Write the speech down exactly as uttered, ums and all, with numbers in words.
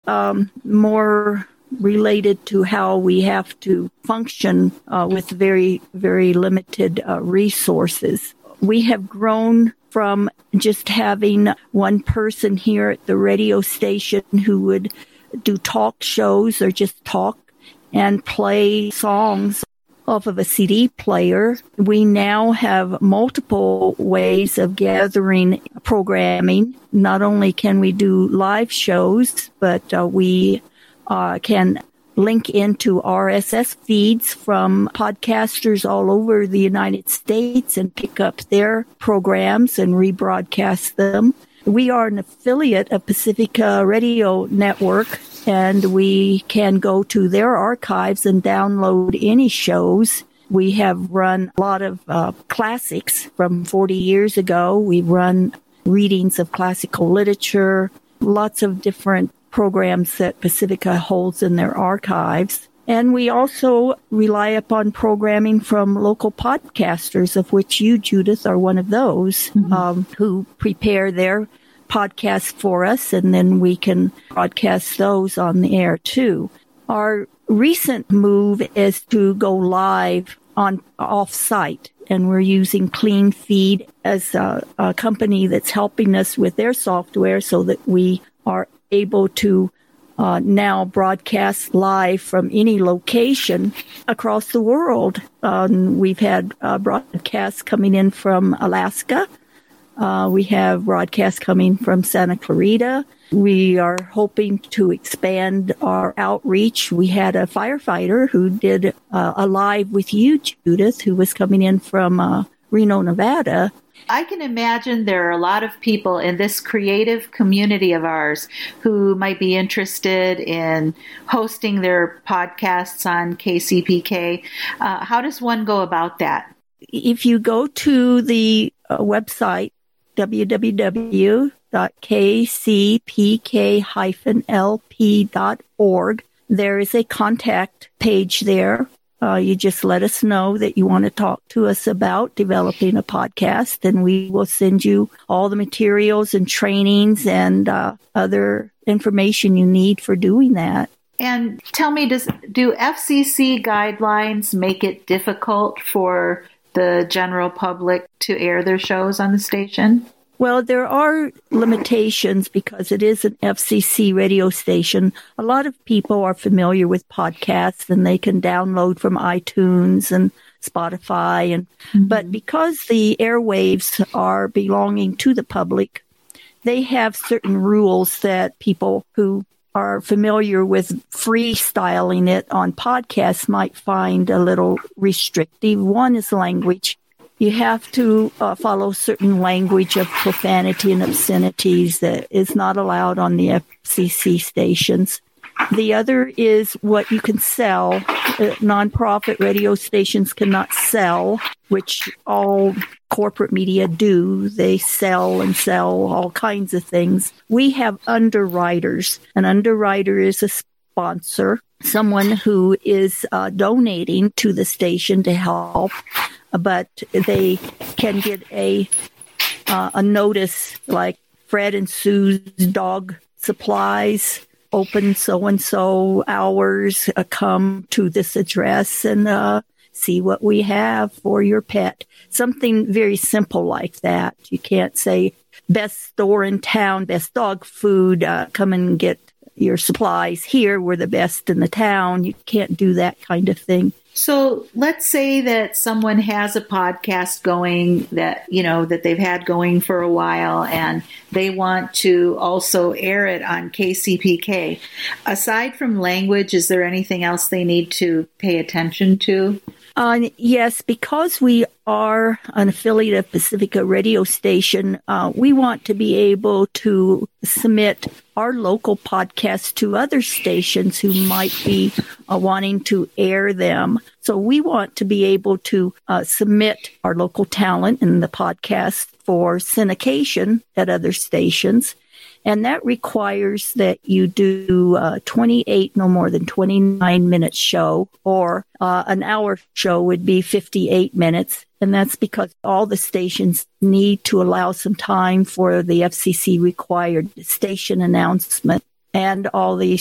um, more related to how we have to function uh, with very, very limited uh, resources. We have grown from just having one person here at the radio station who would do talk shows or just talk and play songs off of a C D player. We now have multiple ways of gathering programming. Not only can we do live shows, but uh, we uh, can link into R S S feeds from podcasters all over the United States and pick up their programs and rebroadcast them. We are an affiliate of Pacifica Radio Network, and we can go to their archives and download any shows. We have run a lot of uh, classics from forty years ago. We've run readings of classical literature, lots of different programs that Pacifica holds in their archives. And we also rely upon programming from local podcasters, of which you, Judith, are one of those, mm-hmm. um, who prepare their podcasts for us, and then we can broadcast those on the air too. Our recent move is to go live on off-site, and we're using Clean Feed as a, a company that's helping us with their software so that we are able to uh, now broadcast live from any location across the world. Um, we've had uh, broadcasts coming in from Alaska. Uh, we have broadcasts coming from Santa Clarita. We are hoping to expand our outreach. We had a firefighter who did uh, a live with you, Judith, who was coming in from uh, Reno, Nevada. I can imagine there are a lot of people in this creative community of ours who might be interested in hosting their podcasts on K C P K. Uh, how does one go about that? If you go to the uh, website, w w w dot k c p k dash l p dot org, there is a contact page there. Uh, you just let us know that you want to talk to us about developing a podcast, and we will send you all the materials and trainings and uh, other information you need for doing that. And tell me, does do F C C guidelines make it difficult for the general public to air their shows on the station? Well, there are limitations because it is an F C C radio station. A lot of people are familiar with podcasts, and they can download from iTunes and Spotify. And mm-hmm. But because the airwaves are belonging to the public, they have certain rules that people who are familiar with freestyling it on podcasts might find a little restrictive. One is language. You have to uh, follow certain language of profanity and obscenities that is not allowed on the F C C stations. The other is what you can sell. Uh, nonprofit radio stations cannot sell, which all corporate media do. They sell and sell all kinds of things. We have underwriters. An underwriter is a sponsor, someone who is uh, donating to the station to help. But they can get a uh, a notice like Fred and Sue's dog supplies, open so-and-so hours, uh, come to this address and uh, see what we have for your pet. Something very simple like that. You can't say, best store in town, best dog food, uh, come and get your supplies here. We're the best in the town. You can't do that kind of thing. So let's say that someone has a podcast going that, you know, that they've had going for a while, and they want to also air it on K C P K. Aside from language, is there anything else they need to pay attention to? Uh, yes, because we are an affiliate of Pacifica Radio Station, uh, we want to be able to submit our local podcasts to other stations who might be uh, wanting to air them. So we want to be able to uh, submit our local talent in the podcast for syndication at other stations. And that requires that you do uh, twenty-eight, no more than twenty-nine minute show, or uh, an hour show would be fifty-eight minutes. And that's because all the stations need to allow some time for the F C C required station announcement. And all the